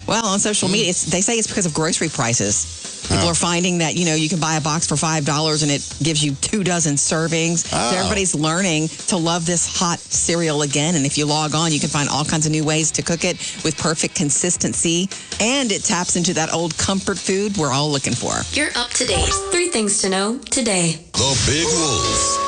Well, on social media, they say it's because of grocery prices. People are finding that, you can buy a box for $5 and it gives you 2 dozen servings. So everybody's learning to love this hot cereal again. And if you log on, you can find all kinds of new ways to cook it with perfect consistency. And it taps into that old comfort food we're all looking for. You're up to date. 3 things to know today. The Big Wolf.